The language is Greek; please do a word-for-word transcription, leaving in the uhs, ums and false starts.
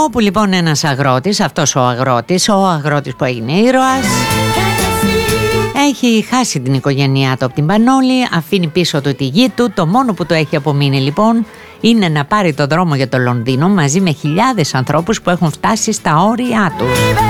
Όπου λοιπόν ένας αγρότης, αυτός ο αγρότης, ο αγρότης που έγινε ήρωας, έχει χάσει την οικογένειά του από την Πανόλη, αφήνει πίσω του τη γη του. Το μόνο που του έχει απομείνει λοιπόν είναι να πάρει το δρόμο για το Λονδίνο μαζί με χιλιάδες ανθρώπους που έχουν φτάσει στα όρια του.